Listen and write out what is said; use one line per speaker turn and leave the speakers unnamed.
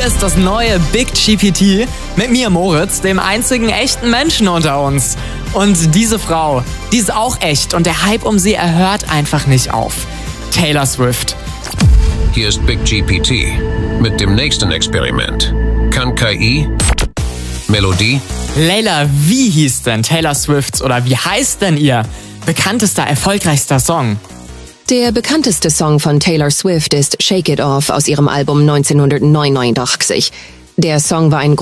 Hier ist das neue Big GPT mit mir, Moritz, dem einzigen echten Menschen unter uns. Und diese Frau, die ist auch echt und der Hype um sie, er hört einfach nicht auf. Taylor Swift.
Hier ist Big GPT mit dem nächsten Experiment. Kann KI Melodie?
Leila, wie hieß denn Taylor Swifts oder wie heißt denn ihr bekanntester, erfolgreichster Song?
Der bekannteste Song von Taylor Swift ist Shake It Off aus ihrem Album 1989. Der Song war ein